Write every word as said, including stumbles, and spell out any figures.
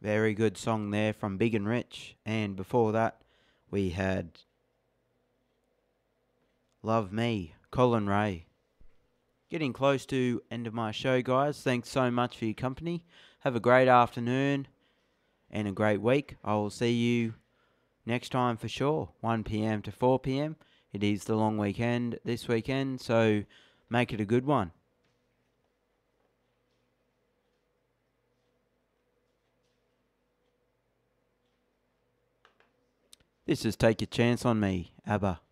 Very good song there from Big and Rich. And before that, we had Love Me, Colin Ray. Getting close to end of my show, guys. Thanks so much for your company. Have a great afternoon and a great week. I will see you next time for sure, one p.m. to four p.m. It is the long weekend this weekend, so make it a good one. This is Take a Chance on Me, ABBA.